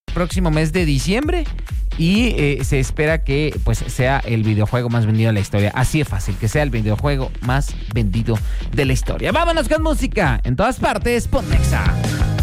próximo mes de diciembre. Y se espera que pues sea el videojuego más vendido de la historia. Así de fácil, que sea el videojuego más vendido de la historia. Vámonos con música. En todas partes, pon Nexa.